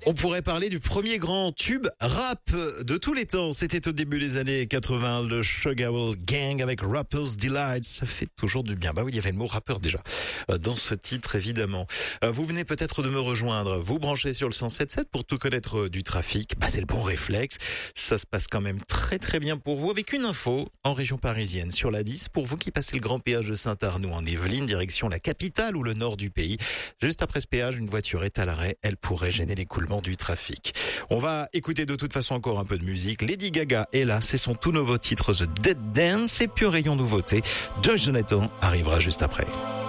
On pourrait parler du premier grand tube rap de tous les temps. C'était au début des années 80, le Sugar Hill Gang avec Rapper's Delight. Ça fait toujours du bien. Bah oui, il y avait le mot rappeur déjà dans ce titre, évidemment. Vous venez peut-être de me rejoindre. Vous branchez sur le 107.7 pour tout connaître du trafic. Bah, c'est le bon réflexe. Ça se passe quand même très très bien pour vous avec une info en région parisienne sur la 10. Pour vous qui passez le grand péage de Saint-Arnoux en Yvelines, direction la capitale ou le nord du pays. Juste après ce péage, une voiture est à l'arrêt. Elle pourrait gêner l'écoulement du trafic. On va écouter de toute façon encore un peu de musique. Lady Gaga est là, c'est son tout nouveau titre The Dead Dance et puis rayon nouveauté. Joyce Jonathan arrivera juste après.